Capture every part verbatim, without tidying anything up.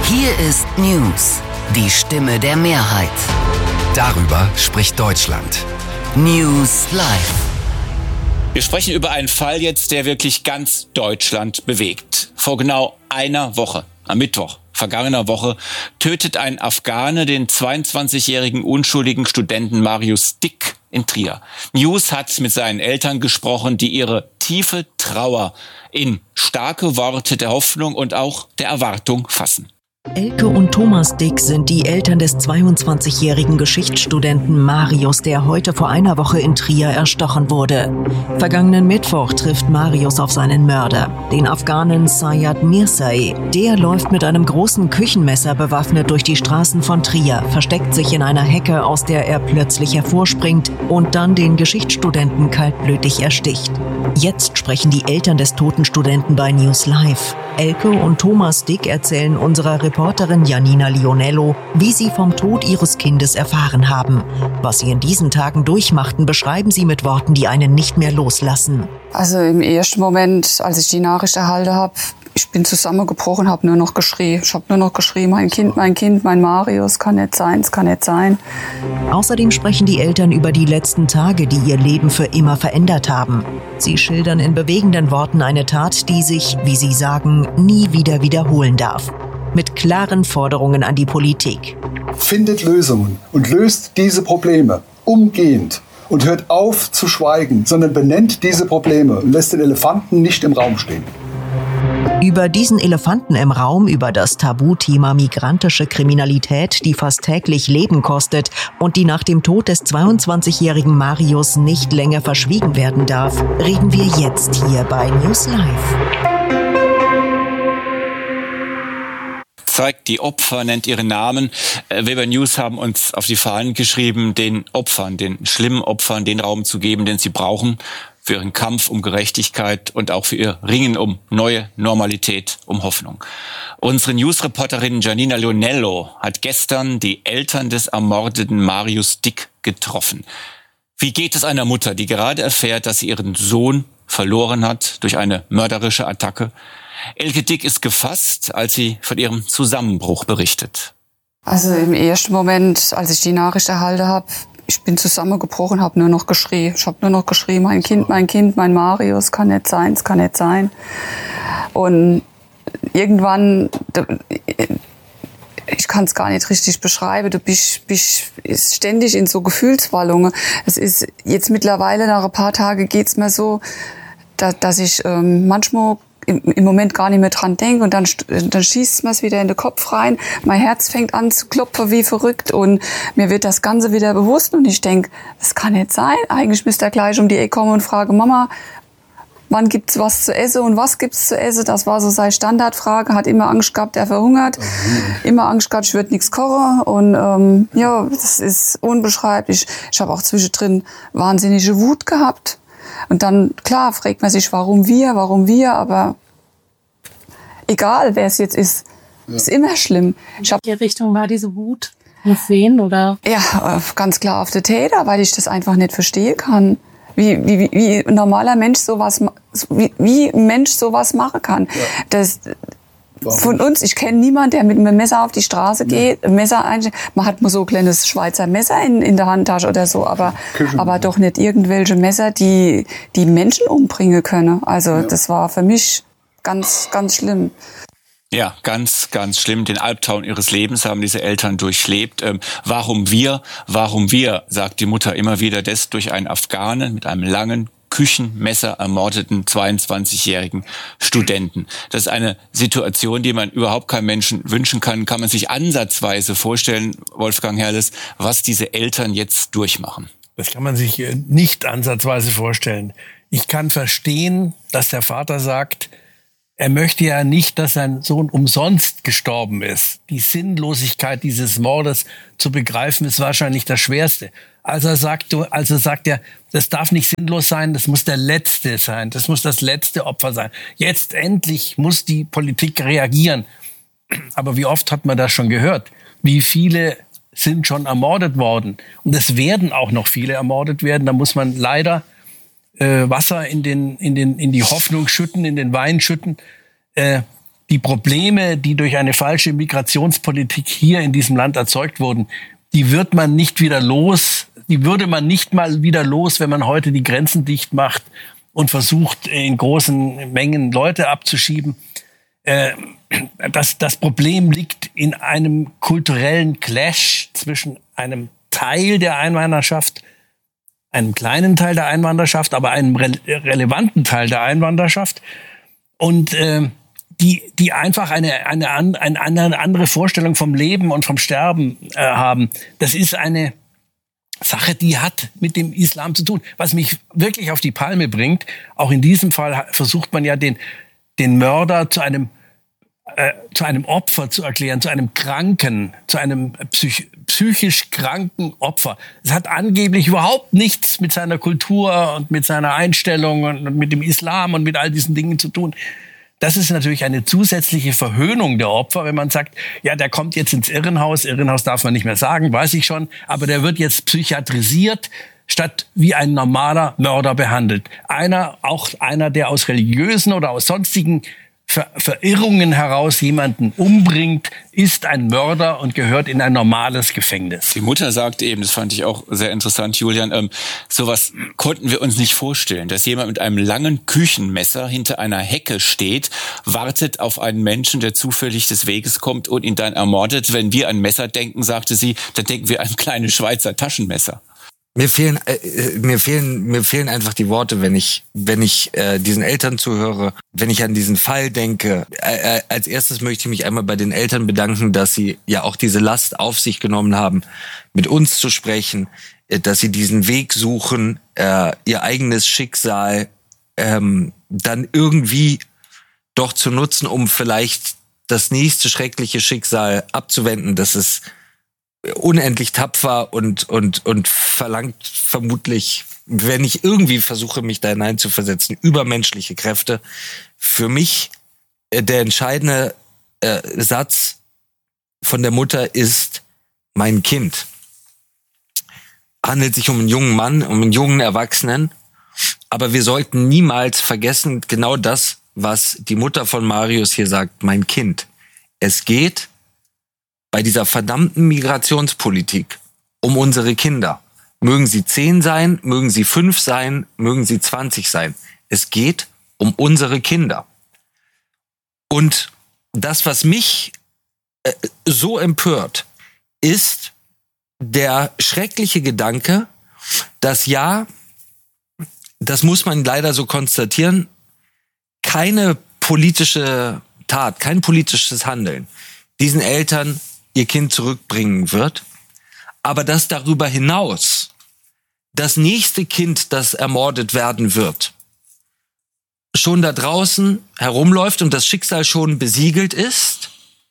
Hier ist News, die Stimme der Mehrheit. Darüber spricht Deutschland. News Live. Wir sprechen über einen Fall jetzt, der wirklich ganz Deutschland bewegt. Vor genau einer Woche, am Mittwoch vergangener Woche, tötet ein Afghane den zweiundzwanzigjährigen unschuldigen Studenten Marius Dick in Trier. News hat mit seinen Eltern gesprochen, die ihre tiefe Trauer in starke Worte der Hoffnung und auch der Erwartung fassen. Elke und Thomas Dick sind die Eltern des zweiundzwanzigjährigen Geschichtsstudenten Marius, der heute vor einer Woche in Trier erstochen wurde. Vergangenen Mittwoch trifft Marius auf seinen Mörder, den Afghanen Sayed Mirzai. Der läuft mit einem großen Küchenmesser bewaffnet durch die Straßen von Trier, versteckt sich in einer Hecke, aus der er plötzlich hervorspringt und dann den Geschichtsstudenten kaltblütig ersticht. Jetzt sprechen die Eltern des toten Studenten bei News Live. Elke und Thomas Dick erzählen unserer Reporterin Janina Lionello, wie sie vom Tod ihres Kindes erfahren haben. Was sie in diesen Tagen durchmachten, beschreiben sie mit Worten, die einen nicht mehr loslassen. Also im ersten Moment, als ich die Nachricht erhalten habe, ich bin zusammengebrochen, habe nur noch geschrien. Ich habe nur noch geschrien, mein Kind, mein Kind, mein Marius, kann nicht sein, es kann nicht sein. Außerdem sprechen die Eltern über die letzten Tage, die ihr Leben für immer verändert haben. Sie schildern in bewegenden Worten eine Tat, die sich, wie sie sagen, nie wieder wiederholen darf. Mit klaren Forderungen an die Politik. Findet Lösungen und löst diese Probleme umgehend. Und hört auf zu schweigen, sondern benennt diese Probleme und lässt den Elefanten nicht im Raum stehen. Über diesen Elefanten im Raum, über das Tabuthema migrantische Kriminalität, die fast täglich Leben kostet und die nach dem Tod des zweiundzwanzigjährigen Marius nicht länger verschwiegen werden darf, reden wir jetzt hier bei News Live. Zeigt die Opfer, nennt ihre Namen. Wir bei News haben uns auf die Fahnen geschrieben, den Opfern, den schlimmen Opfern, den Raum zu geben, den sie brauchen für ihren Kampf um Gerechtigkeit und auch für ihr Ringen um neue Normalität, um Hoffnung. Unsere News-Reporterin Janina Lionello hat gestern die Eltern des ermordeten Marius Dick getroffen. Wie geht es einer Mutter, die gerade erfährt, dass sie ihren Sohn verloren hat durch eine mörderische Attacke? Elke Dick ist gefasst, als sie von ihrem Zusammenbruch berichtet. Also im ersten Moment, als ich die Nachricht erhalten habe, ich bin zusammengebrochen, habe nur noch geschrien. Ich habe nur noch geschrien, mein Kind, mein Kind, mein Marius, kann nicht sein, es kann nicht sein. Und irgendwann, ich kann es gar nicht richtig beschreiben, du bist, bist ständig in so Gefühlswallungen. Es ist jetzt mittlerweile, nach ein paar Tagen geht's mir so, dass, dass ich ähm, manchmal im Moment gar nicht mehr dran denke und dann, dann schießt mir es wieder in den Kopf rein. Mein Herz fängt an zu klopfen wie verrückt und mir wird das Ganze wieder bewusst und ich denke, das kann nicht sein. Eigentlich müsste er gleich um die Ecke kommen und fragen, Mama, wann gibt's was zu essen und was gibt's zu essen? Das war so seine Standardfrage. Hat immer Angst gehabt, er verhungert. Mhm. Immer Angst gehabt, ich würde nichts kochen und ähm, ja, das ist unbeschreiblich. Ich habe auch zwischendrin wahnsinnige Wut gehabt. Und dann, klar, fragt man sich, warum wir, warum wir, aber egal, wer es jetzt ist, ja. Ist immer schlimm. In welche Richtung war diese Wut? Auf wen, oder? Ja, ganz klar auf den Täter, weil ich das einfach nicht verstehen kann. Wie, wie, wie ein normaler Mensch sowas, wie, wie ein Mensch sowas machen kann. Ja. Das, von uns, ich kenne niemanden, der mit einem Messer auf die Straße geht, ein Messer einsteckt. Man hat mal so ein kleines Schweizer Messer in, in der Handtasche oder so, aber, aber doch nicht irgendwelche Messer, die, die Menschen umbringen können. Also, ja. Das war für mich ganz, ganz schlimm. Ja, ganz, ganz schlimm. Den Albtraum ihres Lebens haben diese Eltern durchlebt. Ähm, warum wir? Warum wir, sagt die Mutter immer wieder, das durch einen Afghanen mit einem langen Küchenmesser ermordeten zweiundzwanzigjährigen Studenten. Das ist eine Situation, die man überhaupt keinem Menschen wünschen kann. Kann man sich ansatzweise vorstellen, Wolfgang Herrles, was diese Eltern jetzt durchmachen? Das kann man sich nicht ansatzweise vorstellen. Ich kann verstehen, dass der Vater sagt, er möchte ja nicht, dass sein Sohn umsonst gestorben ist. Die Sinnlosigkeit dieses Mordes zu begreifen, ist wahrscheinlich das Schwerste. Also sagt, also sagt er, das darf nicht sinnlos sein, das muss der Letzte sein, das muss das letzte Opfer sein. Jetzt endlich muss die Politik reagieren. Aber wie oft hat man das schon gehört? Wie viele sind schon ermordet worden? Und es werden auch noch viele ermordet werden. Da muss man leider äh, Wasser in den in den in die Hoffnung schütten, in den Wein schütten. Äh, die Probleme, die durch eine falsche Migrationspolitik hier in diesem Land erzeugt wurden, die wird man nicht wieder los, die würde man nicht mal wieder los, wenn man heute die Grenzen dicht macht und versucht, in großen Mengen Leute abzuschieben. Das, das Problem liegt in einem kulturellen Clash zwischen einem Teil der Einwanderschaft, einem kleinen Teil der Einwanderschaft, aber einem re- relevanten Teil der Einwanderschaft und äh, die die einfach eine eine, eine eine andere Vorstellung vom Leben und vom Sterben äh, haben. Das ist eine Sache, die hat mit dem Islam zu tun. Was mich wirklich auf die Palme bringt, auch in diesem Fall versucht man ja den den Mörder zu einem äh, zu einem Opfer zu erklären, zu einem Kranken, zu einem psych- psychisch kranken Opfer. Es hat angeblich überhaupt nichts mit seiner Kultur und mit seiner Einstellung und mit dem Islam und mit all diesen Dingen zu tun. Das ist natürlich eine zusätzliche Verhöhnung der Opfer, wenn man sagt, ja, der kommt jetzt ins Irrenhaus. Irrenhaus darf man nicht mehr sagen, weiß ich schon. Aber der wird jetzt psychiatrisiert, statt wie ein normaler Mörder behandelt. Einer, auch einer, der aus religiösen oder aus sonstigen Ver- Verirrungen heraus jemanden umbringt, ist ein Mörder und gehört in ein normales Gefängnis. Die Mutter sagt eben, das fand ich auch sehr interessant, Julian, ähm, sowas konnten wir uns nicht vorstellen, dass jemand mit einem langen Küchenmesser hinter einer Hecke steht, wartet auf einen Menschen, der zufällig des Weges kommt und ihn dann ermordet. Wenn wir an Messer denken, sagte sie, dann denken wir an kleine Schweizer Taschenmesser. Mir fehlen, äh, mir fehlen, mir fehlen einfach die Worte, wenn ich, wenn ich äh, diesen Eltern zuhöre, wenn ich an diesen Fall denke. Äh, äh, als erstes möchte ich mich einmal bei den Eltern bedanken, dass sie ja auch diese Last auf sich genommen haben, mit uns zu sprechen, äh, dass sie diesen Weg suchen, äh, ihr eigenes Schicksal ähm, dann irgendwie doch zu nutzen, um vielleicht das nächste schreckliche Schicksal abzuwenden. Das ist unendlich tapfer und und und verlangt vermutlich, wenn ich irgendwie versuche, mich da hineinzuversetzen, übermenschliche Kräfte. Für mich äh, der entscheidende äh, Satz von der Mutter ist: Mein Kind. Handelt sich um einen jungen Mann, um einen jungen Erwachsenen, aber wir sollten niemals vergessen, genau das, was die Mutter von Marius hier sagt: Mein Kind. Es geht bei dieser verdammten Migrationspolitik um unsere Kinder. Mögen sie zehn sein, mögen sie fünf sein, mögen sie zwanzig sein. Es geht um unsere Kinder. Und das, was mich äh, so empört, ist der schreckliche Gedanke, dass ja, das muss man leider so konstatieren, keine politische Tat, kein politisches Handeln diesen Eltern ihr Kind zurückbringen wird, aber dass darüber hinaus das nächste Kind, das ermordet werden wird, schon da draußen herumläuft und das Schicksal schon besiegelt ist.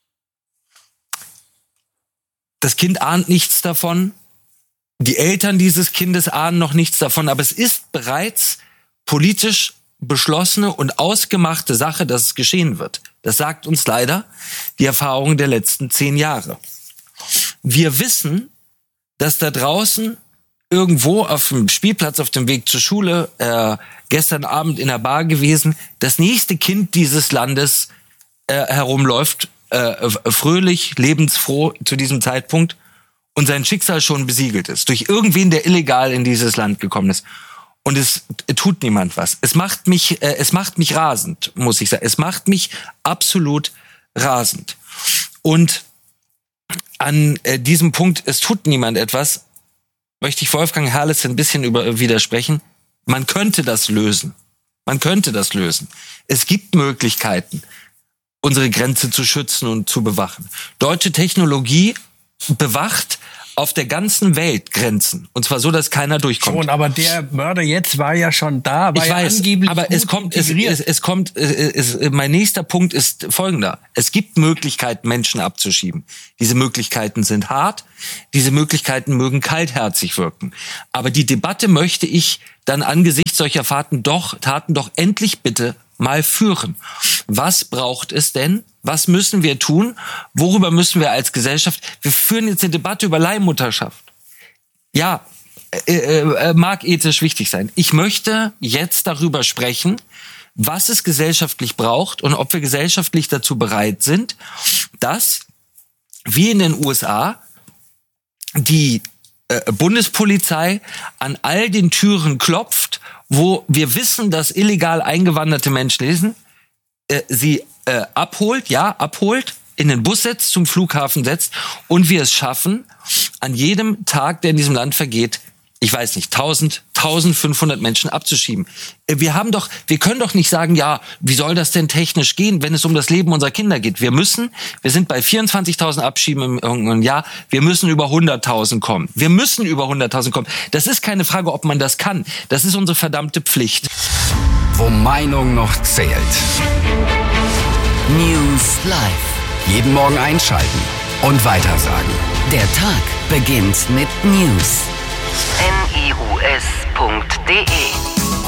Das Kind ahnt nichts davon, die Eltern dieses Kindes ahnen noch nichts davon, aber es ist bereits politisch beschlossene und ausgemachte Sache, dass es geschehen wird. Das sagt uns leider die Erfahrung der letzten zehn Jahre. Wir wissen, dass da draußen irgendwo auf dem Spielplatz auf dem Weg zur Schule, äh, gestern Abend in der Bar gewesen, das nächste Kind dieses Landes äh, herumläuft, äh, fröhlich, lebensfroh zu diesem Zeitpunkt und sein Schicksal schon besiegelt ist. Durch irgendwen, der illegal in dieses Land gekommen ist. Und es tut niemand was. Es macht mich, äh, es macht mich rasend, muss ich sagen. Es macht mich absolut rasend. Und an äh, diesem Punkt, es tut niemand etwas, möchte ich Wolfgang Herrles ein bisschen über, widersprechen. Man könnte das lösen. Man könnte das lösen. Es gibt Möglichkeiten, unsere Grenze zu schützen und zu bewachen. Deutsche Technologie bewacht auf der ganzen Welt Grenzen. Und zwar so, dass keiner durchkommt. Schon, aber der Mörder jetzt war ja schon da. War ich ja weiß, angeblich aber es kommt, es, es, es kommt, es, es, mein nächster Punkt ist folgender. Es gibt Möglichkeiten, Menschen abzuschieben. Diese Möglichkeiten sind hart. Diese Möglichkeiten mögen kaltherzig wirken. Aber die Debatte möchte ich dann angesichts solcher Taten doch, Taten doch endlich bitte mal führen. Was braucht es denn? Was müssen wir tun? Worüber müssen wir als Gesellschaft? Wir führen jetzt eine Debatte über Leihmutterschaft. Ja, äh, äh, mag ethisch wichtig sein. Ich möchte jetzt darüber sprechen, was es gesellschaftlich braucht und ob wir gesellschaftlich dazu bereit sind, dass, wie in den U S A, die äh, Bundespolizei an all den Türen klopft, wo wir wissen, dass illegal eingewanderte Menschen lesen, äh, sie äh, abholt, ja, abholt, in den Bus setzt, zum Flughafen setzt und wir es schaffen, an jedem Tag, der in diesem Land vergeht, ich weiß nicht, tausend, eintausendfünfhundert Menschen abzuschieben. Wir haben doch, wir können doch nicht sagen, ja, wie soll das denn technisch gehen, wenn es um das Leben unserer Kinder geht? Wir müssen, wir sind bei vierundzwanzigtausend Abschieben im, im Jahr, wir müssen über hunderttausend kommen. Wir müssen über hunderttausend kommen. Das ist keine Frage, ob man das kann. Das ist unsere verdammte Pflicht. Wo Meinung noch zählt. News Live. Jeden Morgen einschalten und weitersagen. Der Tag beginnt mit News. N I U S punkt D E